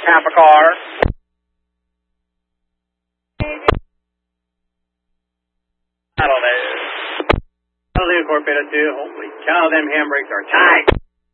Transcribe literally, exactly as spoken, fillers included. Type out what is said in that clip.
half a car. That'll do. That'll do, Torpedo two. Holy cow, them handbrakes are tight.